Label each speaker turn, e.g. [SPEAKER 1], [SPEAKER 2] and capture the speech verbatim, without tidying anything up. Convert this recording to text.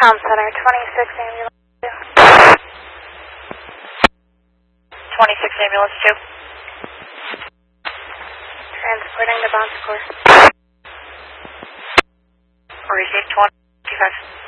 [SPEAKER 1] Com Center, twenty-six ambulance two.
[SPEAKER 2] twenty-six ambulance two.
[SPEAKER 1] Transporting to Bon Secours.
[SPEAKER 2] Receive twenty-five.